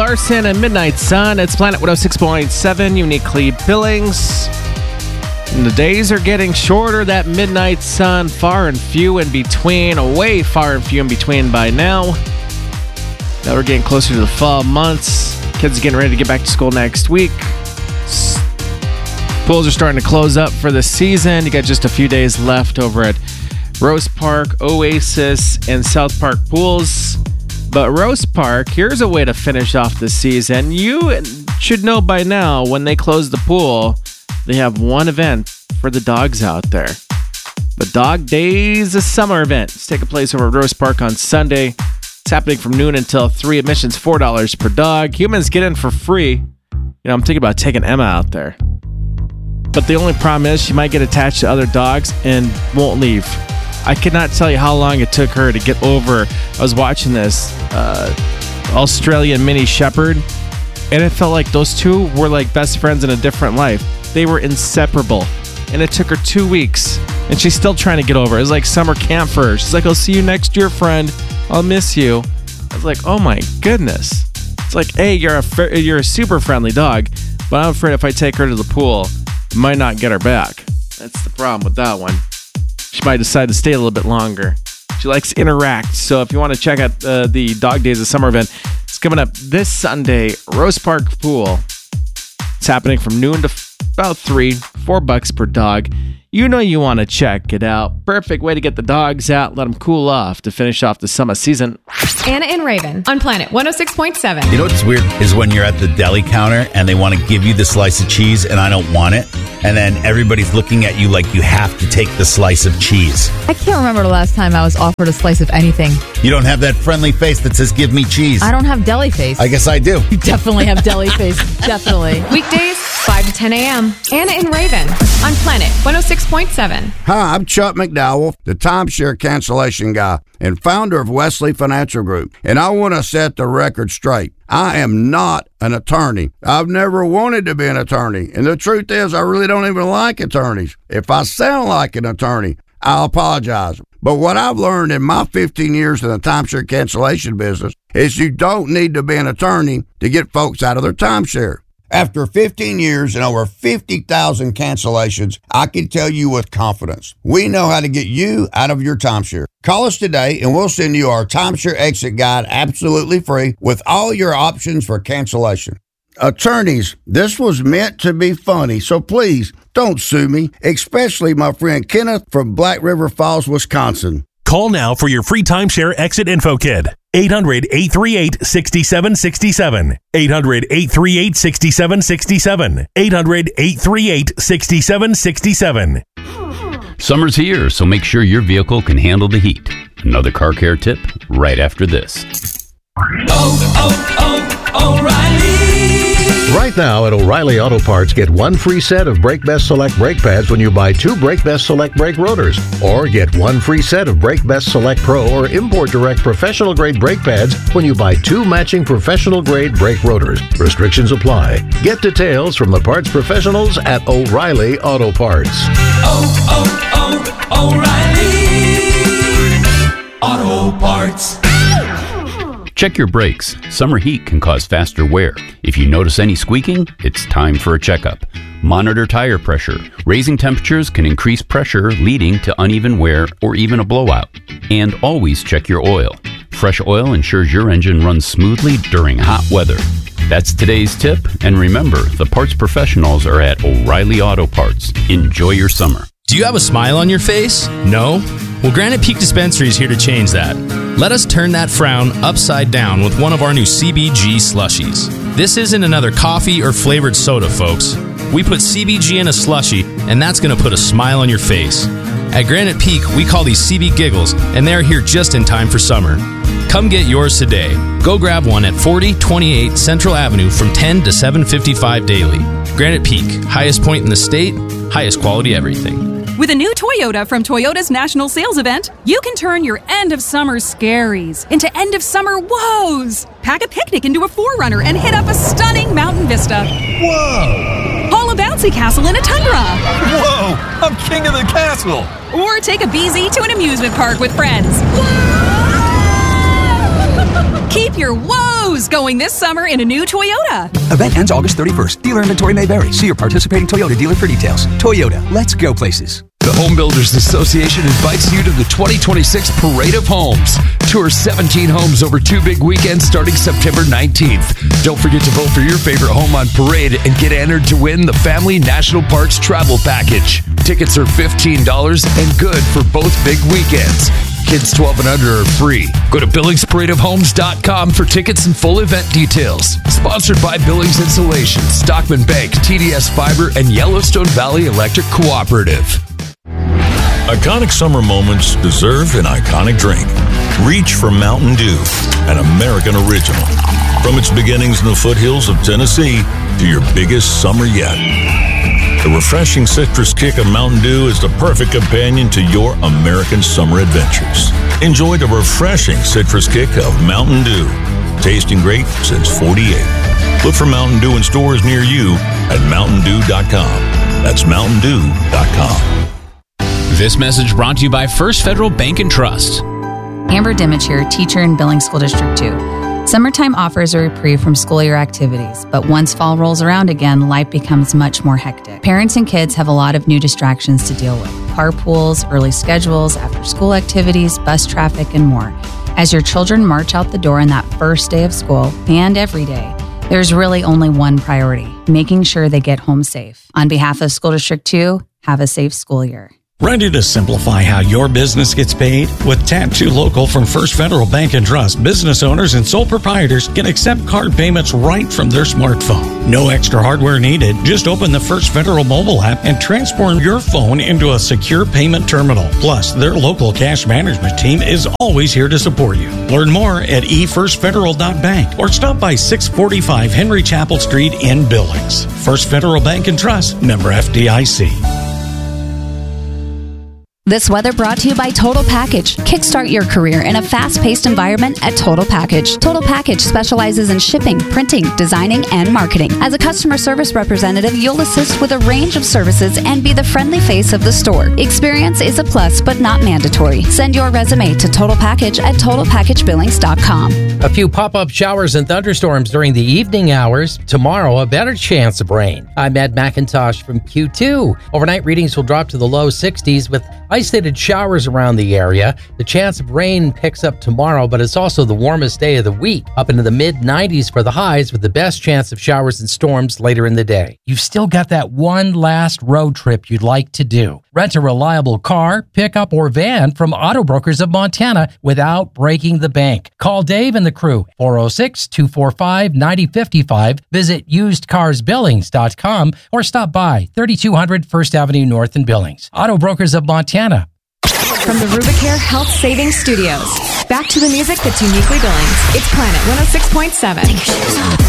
Larson and Midnight Sun. It's Planet 106.7, uniquely Billings. And the days are getting shorter. That midnight sun, far and few in between. Way far and few in between by now. Now we're getting closer to the fall months. Kids are getting ready to get back to school next week. Pools are starting to close up for the season. You got just a few days left over at Rose Park, Oasis, and South Park pools. But Rose Park, here's a way to finish off the season. You should know by now, when they close the pool, they have one event for the dogs out there. The Dog Days, a summer event. It's taking place over at Rose Park on Sunday. It's happening from noon until 3. Admission's $4 per dog. Humans get in for free. You know, I'm thinking about taking Emma out there. But the only problem is she might get attached to other dogs and won't leave. I cannot tell you how long it took her to get over. I was watching this Australian mini shepherd, and it felt like those two were like best friends in a different life. They were inseparable, and it took her 2 weeks, and she's still trying to get over it. It was like summer camp for her. She's like, I'll see you next year, friend. I'll miss you. I was like, oh my goodness. It's like, hey, you're a super friendly dog, but I'm afraid if I take her to the pool, I might not get her back. That's the problem with that one. She might decide to stay a little bit longer. She likes to interact. So if you want to check out the Dog Days of Summer event, it's coming up this Sunday, Rose Park Pool. It's happening from noon to about 3, $4 per dog. You know you want to check it out. Perfect way to get the dogs out, let them cool off to finish off the summer season. Anna and Raven on Planet 106.7. You know what's weird is when you're at the deli counter and they want to give you the slice of cheese and I don't want it. And then everybody's looking at you like you have to take the slice of cheese. I can't remember the last time I was offered a slice of anything. You don't have that friendly face that says, give me cheese. I don't have deli face. I guess I do. You definitely have deli face. Definitely. Weekdays, 5 to 10 a.m. Anna and Raven on Planet 106.7. Hi, I'm Chuck McDowell, the timeshare cancellation guy and founder of Wesley Financial Group. And I want to set the record straight. I am not an attorney. I've never wanted to be an attorney. And the truth is, I really don't even like attorneys. If I sound like an attorney, I'll apologize. But what I've learned in my 15 years in the timeshare cancellation business is you don't need to be an attorney to get folks out of their timeshare. After 15 years and over 50,000 cancellations, I can tell you with confidence, we know how to get you out of your timeshare. Call us today and we'll send you our timeshare exit guide absolutely free with all your options for cancellation. Attorneys, this was meant to be funny, so please don't sue me, especially my friend Kenneth from Black River Falls, Wisconsin. Call now for your free timeshare exit info kit. 800-838-6767. 800-838-6767. 800-838-6767. Summer's here, so make sure your vehicle can handle the heat. Another car care tip right after this. O'Reilly! Right now at O'Reilly Auto Parts, get one free set of Brake Best Select brake pads when you buy 2 Brake Best Select brake rotors. Or get one free set of Brake Best Select Pro or Import Direct professional grade brake pads when you buy 2 matching professional grade brake rotors. Restrictions apply. Get details from the parts professionals at O'Reilly Auto Parts. O'Reilly Auto Parts. Check your brakes. Summer heat can cause faster wear. If you notice any squeaking, it's time for a checkup. Monitor tire pressure. Raising temperatures can increase pressure, leading to uneven wear or even a blowout. And always check your oil. Fresh oil ensures your engine runs smoothly during hot weather. That's today's tip, and remember, the parts professionals are at O'Reilly Auto Parts. Enjoy your summer. Do you have a smile on your face? No? Well, Granite Peak Dispensary is here to change that. Let us turn that frown upside down with one of our new CBG slushies. This isn't another coffee or flavored soda, folks. We put CBG in a slushie, and that's going to put a smile on your face. At Granite Peak, we call these CB Giggles, and they're here just in time for summer. Come get yours today. Go grab one at 4028 Central Avenue from 10 to 7:55 daily. Granite Peak, highest point in the state, highest quality everything. With a new Toyota from Toyota's National Sales Event, you can turn your end-of-summer scaries into end-of-summer woes. Pack a picnic into a 4Runner and hit up a stunning mountain vista. Whoa! Haul a bouncy castle in a Tundra. Whoa! I'm king of the castle! Or take a BZ to an amusement park with friends. Keep your woes going this summer in a new Toyota. Event ends August 31st. Dealer inventory may vary. See your participating Toyota dealer for details. Toyota, let's go places. The Home Builders Association invites you to the 2026 Parade of Homes. Tour 17 homes over 2 big weekends starting September 19th. Don't forget to vote for your favorite home on Parade and get entered to win the Family National Parks Travel Package. Tickets are $15 and good for both big weekends. Kids 12 and under are free. Go to BillingsParadeOfHomes.com for tickets and full event details. Sponsored by Billings Insulation, Stockman Bank, TDS Fiber, and Yellowstone Valley Electric Cooperative. Iconic summer moments deserve an iconic drink. Reach for Mountain Dew, an American original. From its beginnings in the foothills of Tennessee to your biggest summer yet. The refreshing citrus kick of Mountain Dew is the perfect companion to your American summer adventures. Enjoy the refreshing citrus kick of Mountain Dew. Tasting great since 48. Look for Mountain Dew in stores near you at MountainDew.com. That's MountainDew.com. This message brought to you by First Federal Bank and Trust. Amber Dimich here, teacher in Billings School District 2. Summertime offers a reprieve from school year activities, but once fall rolls around again, life becomes much more hectic. Parents and kids have a lot of new distractions to deal with. Carpools, early schedules, after-school activities, bus traffic, and more. As your children march out the door on that first day of school, and every day, there's really only one priority, making sure they get home safe. On behalf of School District 2, have a safe school year. Ready to simplify how your business gets paid? With Tap 2 Local from First Federal Bank and Trust, business owners and sole proprietors can accept card payments right from their smartphone. No extra hardware needed. Just open the First Federal mobile app and transform your phone into a secure payment terminal. Plus, their local cash management team is always here to support you. Learn more at efirstfederal.bank or stop by 645 Henry Chapel Street in Billings. First Federal Bank and Trust, member FDIC. This weather brought to you by Total Package. Kickstart your career in a fast-paced environment at Total Package. Total Package specializes in shipping, printing, designing, and marketing. As a customer service representative, you'll assist with a range of services and be the friendly face of the store. Experience is a plus, but not mandatory. Send your resume to Total Package at TotalPackageBillings.com. A few pop-up showers and thunderstorms during the evening hours. Tomorrow, a better chance of rain. I'm Ed McIntosh from Q2. Overnight readings will drop to the low 60s with isolated showers around the area. The chance of rain picks up tomorrow, but it's also the warmest day of the week, up into the mid-90s for the highs with the best chance of showers and storms later in the day. You've still got that one last road trip you'd like to do. Rent a reliable car, pickup, or van from Auto Brokers of Montana without breaking the bank. Call Dave and the crew, 406-245-9055. Visit usedcarsbillings.com or stop by 3200 First Avenue North in Billings. Auto Brokers of Montana. From the Rubicare Health Savings Studios, back to the music that's uniquely Billings. It's Planet 106.7.